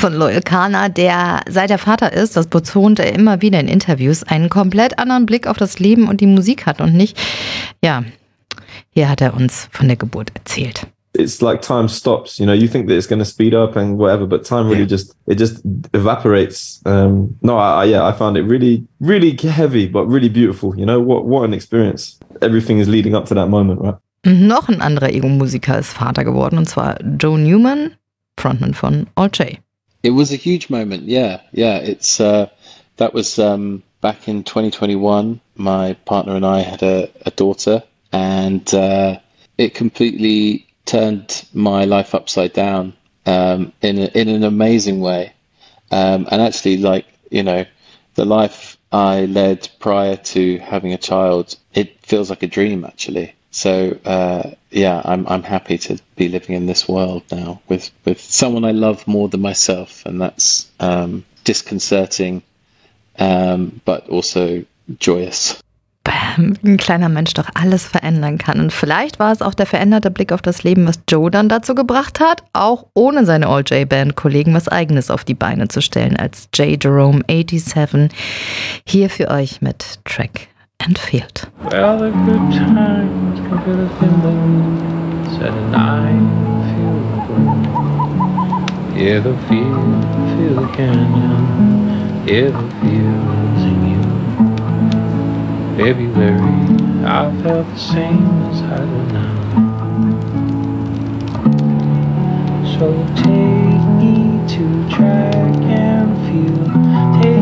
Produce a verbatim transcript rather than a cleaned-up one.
von Loyle Carner, der seit er Vater ist, das betont er immer wieder in Interviews, einen komplett anderen Blick auf das Leben und die Musik hat und nicht, ja, hier hat er uns von der Geburt erzählt. It's like time stops, you know, you think that it's going to speed up and whatever, but time really yeah. just, it just evaporates. Um, no, I, I, yeah, I found it really, really heavy, but really beautiful. You know, what, what an experience. Everything is leading up to that moment, right? Noch ein anderer Ego-Musiker ist Vater geworden, und zwar Joe Newman, Frontman von All J. It was a huge moment, yeah, yeah. It's, uh, that was um, back in twenty twenty-one. My partner and I had a, a daughter, and uh, it completely turned my life upside down um, in a, in an amazing way. Um, and actually, like, you know, the life I led prior to having a child, it feels like a dream, actually. So, uh, yeah, I'm I'm happy to be living in this world now with, with someone I love more than myself. And that's um, disconcerting, um, but also joyous. Bam, wie ein kleiner Mensch doch alles verändern kann. Und vielleicht war es auch der veränderte Blick auf das Leben, was Joe dann dazu gebracht hat, auch ohne seine All J-Band-Kollegen was Eigenes auf die Beine zu stellen, als J. Jerome siebenundachtzig hier für euch mit Track and Field. Well, the good times can feel the feelings, and I feel good. Yeah, the field, feel the canyon, yeah, the fields in you. February, I felt the same as I do now. So take me to try